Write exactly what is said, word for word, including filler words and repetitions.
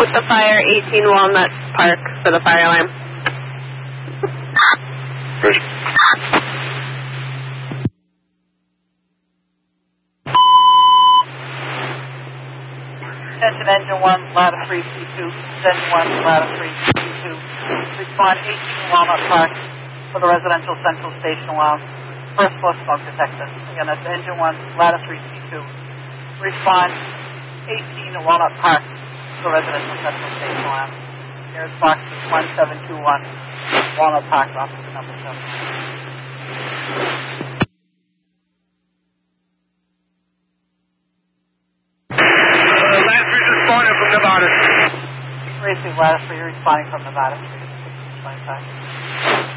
with the fire, eighteen Walnut Park for the fire alarm. Bridge. Attention engine one, ladder three C two. Engine one, ladder three C two. Respond eighteen Walnut Park for the residential central station alarm. First floor smoke detector. Again, that's engine one, ladder three C two. Respond eighteen Walnut Park for residential central station alarm. Here's box one seven two one, Walnut Park, officer number seven. Responding from Nevada. Racing ladder three responding from Nevada. twenty-five.